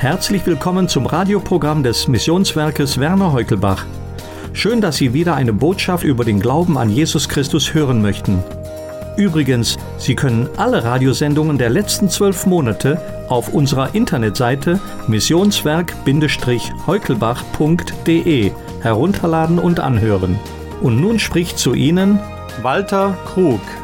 Herzlich willkommen zum Radioprogramm des Missionswerkes Werner Heukelbach. Schön, dass Sie wieder eine Botschaft über den Glauben an Jesus Christus hören möchten. Übrigens, Sie können alle Radiosendungen der letzten 12 Monate auf unserer Internetseite missionswerk-heukelbach.de herunterladen und anhören. Und nun spricht zu Ihnen Walter Krug.